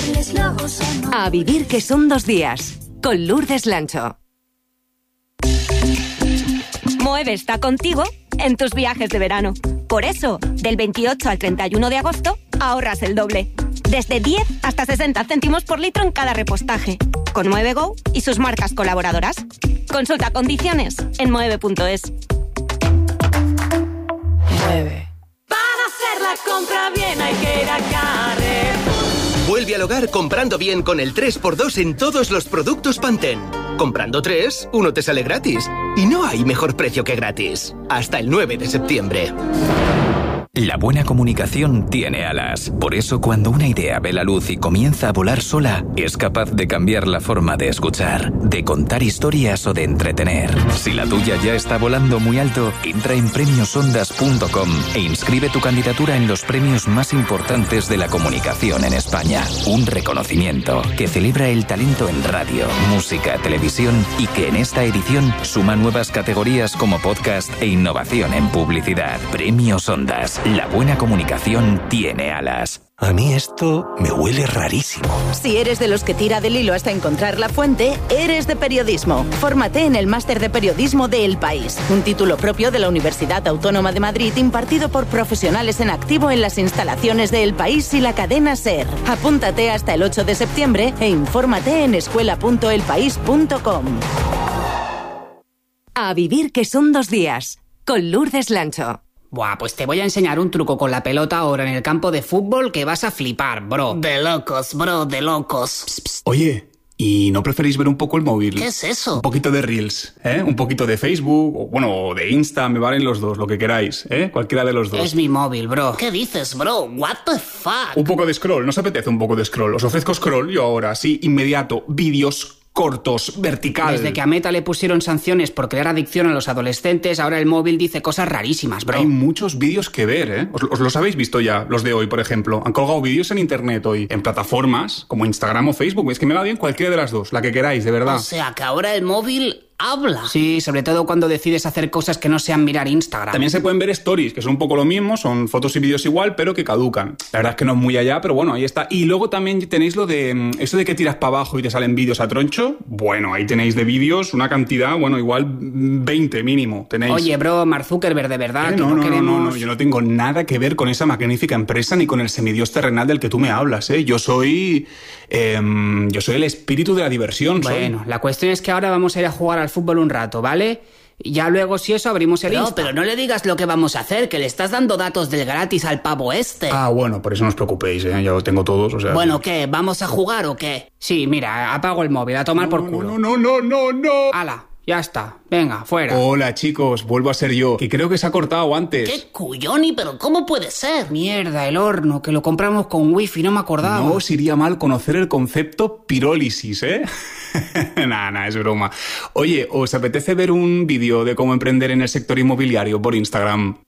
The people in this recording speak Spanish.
A vivir que son 2 días, con Lourdes Lancho. Moeve está contigo en tus viajes de verano. Por eso, del 28 al 31 de agosto, ahorras el doble. Desde 10 hasta 60 céntimos por litro en cada repostaje. Con Moeve Go y sus marcas colaboradoras. Consulta condiciones en moeve.es. Mueve. Para hacer la compra bien hay que ir a Carrefour. Vuelve al hogar comprando bien con el 3x2 en todos los productos Pantene. Comprando 3, uno te sale gratis. Y no hay mejor precio que gratis. Hasta el 9 de septiembre. La buena comunicación tiene alas. Por eso, cuando una idea ve la luz y comienza a volar sola, es capaz de cambiar la forma de escuchar, de contar historias o de entretener. Si la tuya ya está volando muy alto, entra en premiosondas.com e inscribe tu candidatura en los premios más importantes de la comunicación en España. Un reconocimiento que celebra el talento en radio, música, televisión y que en esta edición suma nuevas categorías como podcast e innovación en publicidad. Premios Ondas. La buena comunicación tiene alas. A mí esto me huele rarísimo. Si eres de los que tira del hilo hasta encontrar la fuente, eres de periodismo. Fórmate en el Máster de Periodismo de El País, un título propio de la Universidad Autónoma de Madrid impartido por profesionales en activo en las instalaciones de El País y la cadena SER. Apúntate hasta el 8 de septiembre e infórmate en escuela.elpaís.com. A vivir que son 2 días, con Lourdes Lancho. Buah, pues te voy a enseñar un truco con la pelota ahora en el campo de fútbol que vas a flipar, bro. De locos, bro, de locos. Psst, psst. Oye, ¿y no preferís ver un poco el móvil? ¿Qué es eso? Un poquito de Reels, ¿eh? Un poquito de Facebook, o bueno, de Insta, me valen los dos, lo que queráis, ¿eh? Cualquiera de los dos. Es mi móvil, bro. ¿Qué dices, bro? What the fuck? Un poco de scroll, ¿no os apetece un poco de scroll? Os ofrezco scroll yo ahora, sí, inmediato, vídeos cortos, vertical. Desde que a Meta le pusieron sanciones por crear adicción a los adolescentes, ahora el móvil dice cosas rarísimas, bro. Hay muchos vídeos que ver, ¿eh? Os los habéis visto ya, los de hoy, por ejemplo. Han colgado vídeos en internet hoy, en plataformas como Instagram o Facebook. Es que me va bien cualquiera de las dos, la que queráis, de verdad. O sea, que ahora el móvil habla. Sí, sobre todo cuando decides hacer cosas que no sean mirar Instagram. También se pueden ver stories, que son un poco lo mismo, son fotos y vídeos igual, pero que caducan. La verdad es que no es muy allá, pero bueno, ahí está. Y luego también tenéis lo de eso de que tiras para abajo y te salen vídeos a troncho. Bueno, ahí tenéis de vídeos una cantidad, bueno, igual 20 mínimo tenéis. Oye, bro, Mark Zuckerberg, de verdad, que no queremos... No, yo no tengo nada que ver con esa magnífica empresa ni con el semidios terrenal del que tú me hablas, ¿eh? Yo soy el espíritu de la diversión. Bueno, la cuestión es que ahora vamos a ir a jugar al fútbol un rato, ¿vale? Y ya luego, si eso, abrimos el Insta. Pero no le digas lo que vamos a hacer, que le estás dando datos del gratis al pavo este. Ah, bueno, por eso no os preocupéis, ¿eh? Ya lo tengo todos, o sea... Bueno, ¿qué? ¿Vamos a jugar o qué? Sí, mira, apago el móvil, a tomar por culo. No. ¡Hala! Ya está. Venga, fuera. Hola, chicos. Vuelvo a ser yo, que creo que se ha cortado antes. ¡Qué cuyoni! ¿Pero cómo puede ser? Mierda, el horno, que lo compramos con wifi, no me acordaba. No os iría mal conocer el concepto pirólisis, ¿eh? Nah, es broma. Oye, ¿os apetece ver un vídeo de cómo emprender en el sector inmobiliario por Instagram?